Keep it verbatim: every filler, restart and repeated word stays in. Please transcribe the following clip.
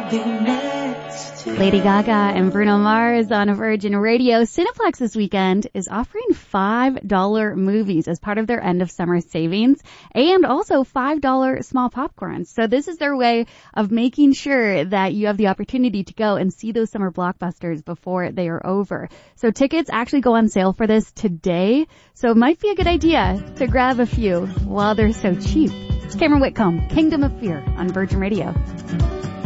be next to Lady Gaga and Bruno Mars on Virgin Radio. Cineplex this weekend is offering five dollar movies as part of their end of summer savings, and also five dollar small popcorns. So this is their way of making sure that you have the opportunity to go and see those summer blockbusters before they are over. So tickets actually go on sale for this today, so it might be a good idea to grab a few while they're so cheap. Cameron Whitcomb, Kingdom of Fear on Virgin Radio.